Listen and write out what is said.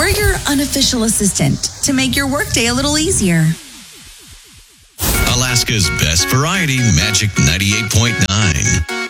We're your unofficial assistant to make your workday a little easier. Alaska's best variety, Magic 98.9.